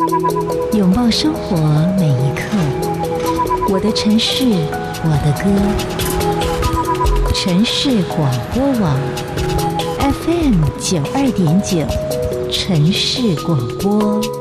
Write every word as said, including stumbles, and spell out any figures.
拥抱生活每一刻，我的城市，我的歌。城市广播网 F M 九二点九，城市广播。